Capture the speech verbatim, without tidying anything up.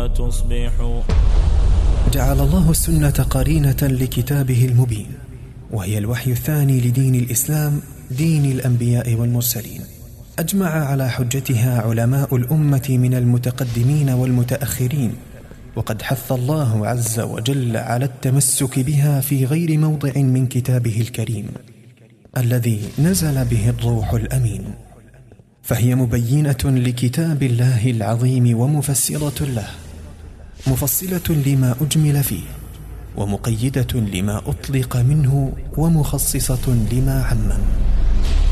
وتصبح. جعل الله السنة قرينة لكتابه المبين، وهي الوحي الثاني لدين الإسلام، دين الأنبياء والمرسلين. أجمع على حجتها علماء الأمة من المتقدمين والمتأخرين، وقد حث الله عز وجل على التمسك بها في غير موضع من كتابه الكريم الذي نزل به الروح الأمين، فهي مبينة لكتاب الله العظيم ومفسرة له، مفصلة لما أجمل فيه، ومقيدة لما أطلق منه، ومخصصة لما عمم.